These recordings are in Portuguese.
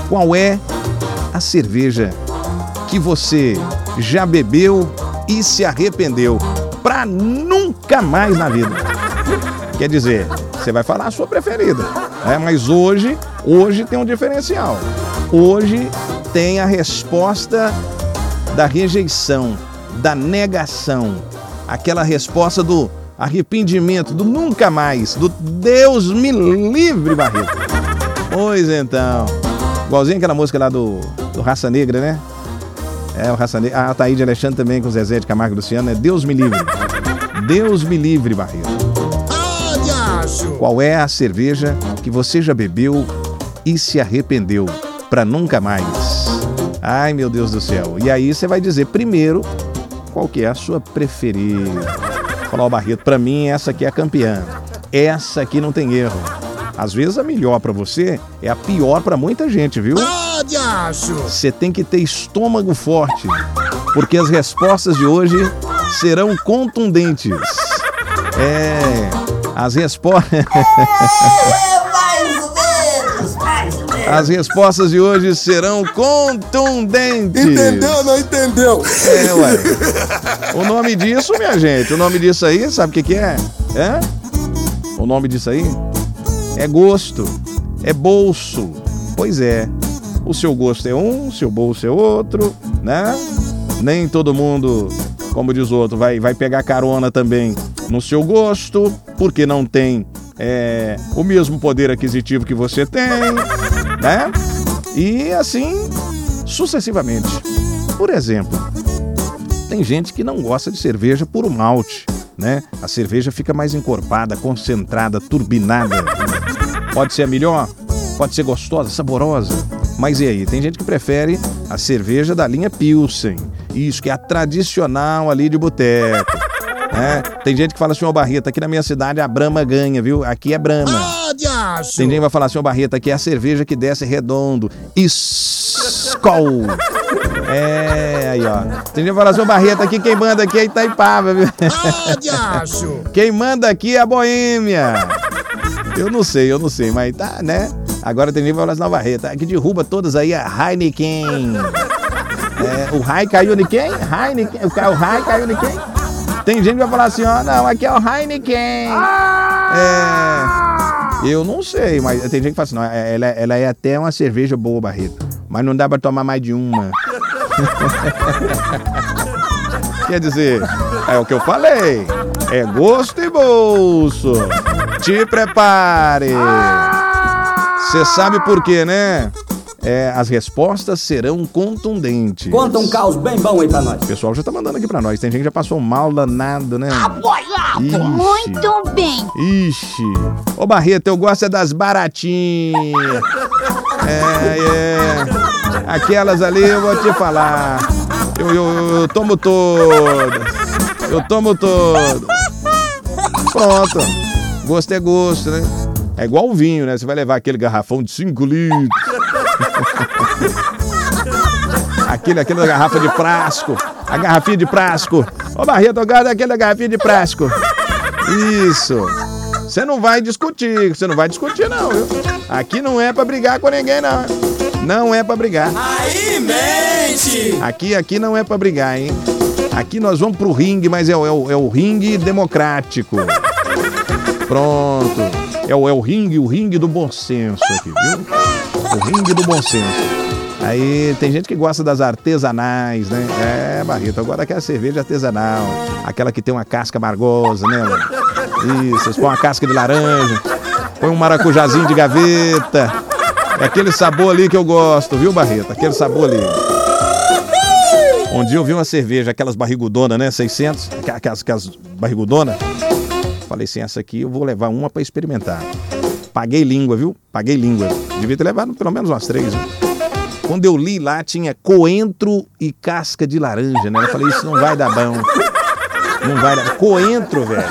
Qual é a cerveja que você já bebeu e se arrependeu pra nunca mais na vida? Quer dizer, você vai falar a sua preferida, né? Mas hoje tem um diferencial. Hoje tem a resposta da rejeição, da negação, aquela resposta do arrependimento, do nunca mais, do Deus me livre, Barreto. Pois então, igualzinho aquela música lá do Raça Negra, né? O Raça Negra, a Ataíde Alexandre também com o Zezé de Camargo e Luciano, Deus me livre. Deus me livre, Barreto. Qual é a cerveja que você já bebeu e se arrependeu pra nunca mais? Ai, meu Deus do céu. E aí você vai dizer primeiro qual que é a sua preferida. Falar, ó, Barreto, pra mim essa aqui é a campeã. Essa aqui não tem erro. Às vezes a melhor pra você é a pior pra muita gente, viu? Você tem que ter estômago forte, porque as respostas de hoje serão contundentes. As respostas... As respostas de hoje serão contundentes. Entendeu ou não entendeu? Ué. O nome disso, minha gente, o nome disso aí, sabe o que é? O nome disso aí é gosto, é bolso. Pois é, o seu gosto é um, o seu bolso é outro, né? Nem todo mundo, como diz o outro, vai pegar carona também no seu gosto, porque não tem o mesmo poder aquisitivo que você tem, né? E assim, sucessivamente. Por exemplo, tem gente que não gosta de cerveja por malte, né? A cerveja fica mais encorpada, concentrada, turbinada. Pode ser a melhor, pode ser gostosa, saborosa. Mas e aí? Tem gente que prefere a cerveja da linha Pilsen. Isso, que é a tradicional ali de boteco. Tem gente que fala assim, ó, Barreto, aqui na minha cidade a Brahma ganha, viu? Aqui é Brahma. Tem gente que vai falar assim, ó, Barreto, aqui é a cerveja que desce redondo. Skol. Aí, ó. Tem gente que vai falar assim, ó, Barreto, aqui quem manda aqui é Itaipava, viu? Quem manda aqui é a Boêmia. Eu não sei, mas tá, né? Agora tem gente que vai falar assim, não, Barreto, aqui derruba todas aí a Heineken. O Rai caiu de quem? Heineken. O Rai caiu de quem? Tem gente que vai falar assim, ó, não, aqui é o Heineken. Eu não sei, mas tem gente que fala assim, não, ela é até uma cerveja boa, Barreto, mas não dá pra tomar mais de uma. Quer dizer, é o que eu falei, é gosto e bolso. Te prepare. Você sabe por quê, né? As respostas serão contundentes. Conta um caos bem bom aí pra nós. O pessoal já tá mandando aqui pra nós. Tem gente que já passou um mal danado, né? Muito bem. Ixi. Ô, Barreto, eu gosto é das baratinhas. Aquelas ali eu vou te falar. Eu tomo todas. Pronto. Gosto é gosto, né? É igual o vinho, né? Você vai levar aquele garrafão de 5 litros. Aquela garrafa de plástico. A garrafinha de plástico. Ô, Barreto, eu gosto daquela garrafinha de plástico. Isso. Você não vai discutir, não, viu? Aqui não é pra brigar com ninguém, não. Não é pra brigar. Aí, mente! Aqui não é pra brigar, hein? Aqui nós vamos pro ringue, mas é o ringue democrático. Pronto. É o ringue do bom senso aqui, viu? O ringue do bom senso. Aí tem gente que gosta das artesanais, né? Barreto, agora quer a cerveja artesanal. Aquela que tem uma casca amargosa, né? Isso, vocês põem uma casca de laranja, põe um maracujazinho de gaveta. É aquele sabor ali que eu gosto, viu, Barreto? Aquele sabor ali. Um dia eu vi uma cerveja, aquelas barrigudonas, né? 600, aquelas barrigudonas. Falei assim, essa aqui eu vou levar uma pra experimentar. Paguei língua, viu? Devia ter levado pelo menos umas 3, viu? Quando eu li lá, tinha coentro e casca de laranja, né? Eu falei, isso não vai dar bom. Não vai dar... Coentro, velho.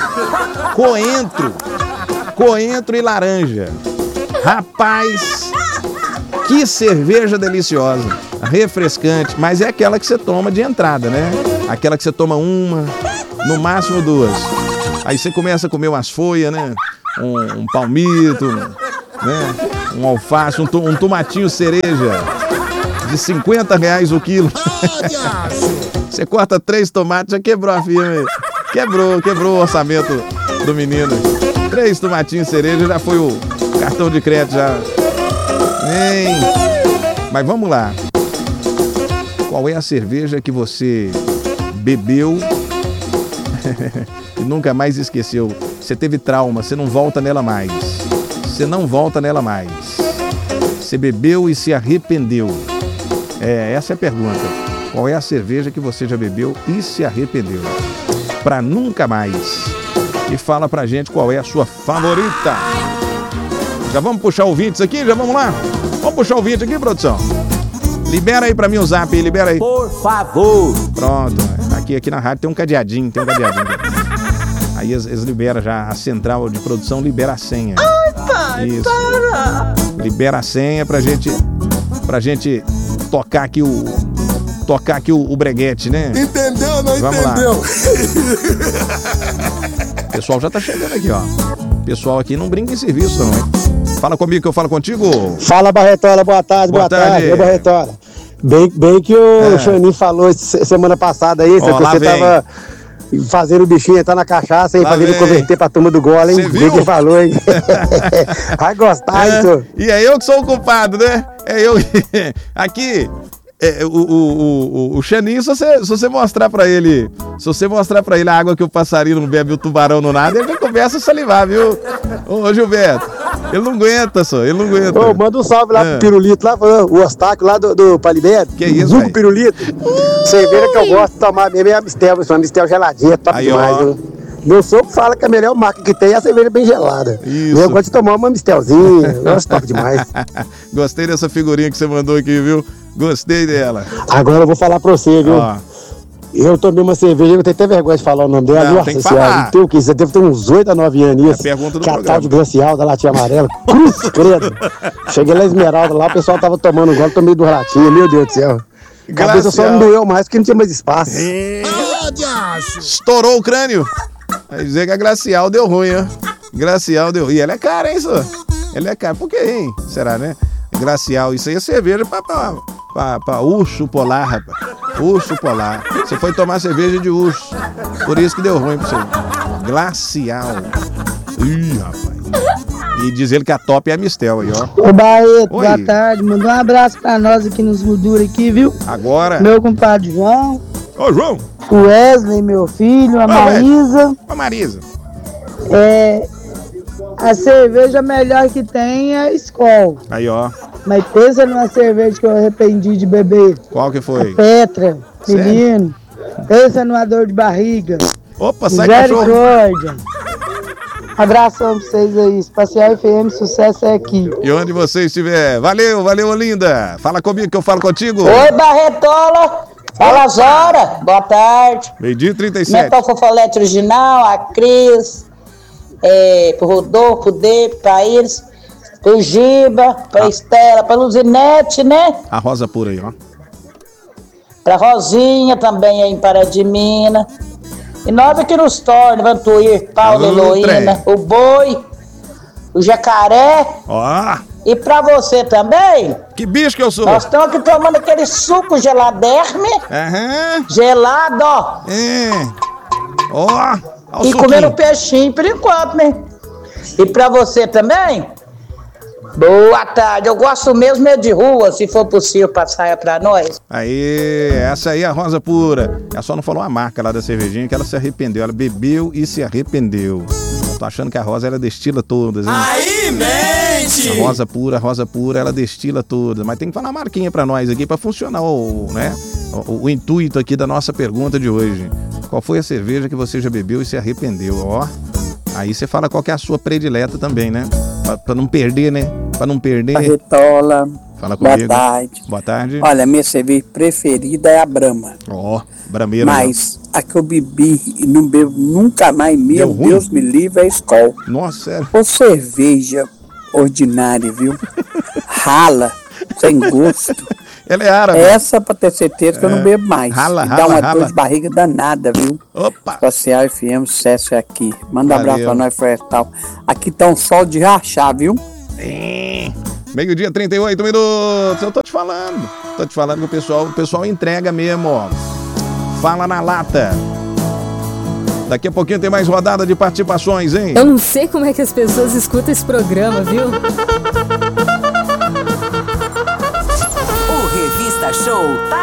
Coentro e laranja. Rapaz, que cerveja deliciosa. Refrescante, mas é aquela que você toma de entrada, né? Aquela que você toma uma, no máximo 2. Aí você começa a comer umas folhas, né? Um palmito, né? um alface, um tomatinho cereja de R$50 o quilo. Você corta 3 tomates, já quebrou a firma. Quebrou o orçamento do menino. 3 tomatinhos cereja, já foi o cartão de crédito já. Mas vamos lá. Qual é a cerveja que você bebeu e nunca mais esqueceu? Você teve trauma, você não volta nela mais. Você não volta nela mais. Você bebeu e se arrependeu. Essa é a pergunta. Qual é a cerveja que você já bebeu e se arrependeu? Pra nunca mais. E fala pra gente qual é a sua favorita. Já vamos puxar ouvintes aqui? Já vamos lá? Vamos puxar ouvinte aqui, produção? Libera aí pra mim o zap aí, libera aí. Por favor. Pronto. Aqui na rádio tem um cadeadinho. Aí eles liberam já, a central de produção libera a senha. Ai, pai, isso. para! Libera a senha pra gente tocar aqui o breguete, né? Entendeu? Não Vamos entendeu? Lá. O pessoal já tá chegando aqui, ó. O pessoal aqui não brinca em serviço, não, hein? Fala comigo que eu falo contigo. Fala, Barretola, boa tarde. Ô, Barretola. Bem que o Xanin falou semana passada aí, você tava fazendo o bichinho entrar na cachaça e fazendo converter pra turma do gole, hein? Bem que falou, hein? Vai gostar, hein, senhor? E é eu que sou o culpado, né? É eu. Aqui, o Xanin, se você mostrar pra ele, a água que o passarinho não bebe, o tubarão não nada, ele já começa a salivar, viu? Ô, Gilberto. Ele não aguenta, só. Ele não aguenta. Ô, manda um salve lá pro Pirulito, lá, o Ostáquio lá do Palibete. Que isso, velho? Pirulito. Cerveja que eu gosto de tomar mesmo é a Mistel, uma Mistel geladinha, top aí, demais, viu? Meu sogro fala que a melhor marca que tem é a cerveja bem gelada. Isso. Eu gosto de tomar uma Mistelzinha, eu gosto top demais. Gostei dessa figurinha que você mandou aqui, viu? Gostei dela. Agora eu vou falar pra você, viu? Ó. Eu tomei uma cerveja, eu tenho até vergonha de falar o nome dela. Não, tem que falar. Tem o quê? Você deve ter uns 8 a 9 anos É isso. a pergunta do que a programa. tal de glacial da latinha amarela. Cruz, credo. Cheguei na Esmeralda lá, o pessoal tava tomando um gole, tomei do ratinho, meu Deus do céu. A cabeça só não doeu mais porque não tinha mais espaço. Estourou o crânio. Vai dizer que a Glacial deu ruim, ó. Glacial deu ruim. E ela é cara, hein, senhor? Ela é cara. Por quê, hein? Será, né? Glacial, isso aí é cerveja pra urso polar, rapaz. Urso polar. Você foi tomar cerveja de urso. Por isso que deu ruim pra você. Glacial. Ih, rapaz. E diz ele que a top é a Mistel aí, ó. Ô, Barreto, Oi. boa tarde. Manda um abraço pra nós aqui nos Gordura aqui, viu? Agora. Meu compadre João. Ô, João. O Wesley, meu filho, a Marisa. Ô, Marisa. A cerveja melhor que tem é a Skol. Aí, ó. Mas pensa numa cerveja que eu arrependi de beber. Qual que foi? Petra, menino. Pensa numa dor de barriga. Opa, sai cachorro. Misericórdia. Abração pra vocês aí. Espacial FM, sucesso é aqui. E onde você estiver. Valeu, linda. Fala comigo que eu falo contigo. Oi, Barretola. Fala, Zora. Boa tarde. 12h37. Metal Fofolete Original, a Cris, pro Rodolfo, pra eles, pro Giba, pra Estela, pra Luzinete, né? A Rosa Pura aí, ó. Pra Rosinha também aí em Pará de Minas. E nós aqui nos tornos, Vantuir, Paulo, Heloína, o Boi, o Jacaré. Ó. E pra você também. Que bicho que eu sou? Nós estamos aqui tomando aquele suco geladerme. Aham. Gelado, ó. Ó. E comendo peixinho por enquanto, né? E pra você também? Boa tarde. Eu gosto mesmo de rua, se for possível passar pra nós. Aí, essa aí é a Rosa Pura. Ela só não falou a marca lá da cervejinha, que ela se arrependeu. Ela bebeu e se arrependeu. Tô achando que a Rosa, ela destila todas, hein? Aí, mente! A Rosa Pura, ela destila todas. Mas tem que falar a marquinha pra nós aqui, pra funcionar o intuito aqui da nossa pergunta de hoje. Qual foi a cerveja que você já bebeu e se arrependeu? Ó, aí você fala qual que é a sua predileta também, né? Pra não perder, né? Pra não perder. Barretola. Fala comigo. Boa tarde. Boa tarde. Olha, minha cerveja preferida é a Brahma. Ó, Brameira. Mas a que eu bebi e não bebo nunca mais mesmo, Deus me livre, é a Skol. Nossa, sério. Ou cerveja ordinária, viu? Rala, sem gosto. Ela é árabe. Essa pra ter certeza que eu não bebo mais. Rala, dá uma rala. dor de barriga danada, viu? Opa! Espacial FM, sucesso é aqui. Manda um Valeu. abraço pra nós, Florestal. Aqui tá um sol de rachar, viu? Meio-dia, 38 minutos. Eu tô te falando que o pessoal entrega mesmo, ó. Fala na lata. Daqui a pouquinho tem mais rodada de participações, hein? Eu não sei como é que as pessoas escutam esse programa, viu? O Revista Show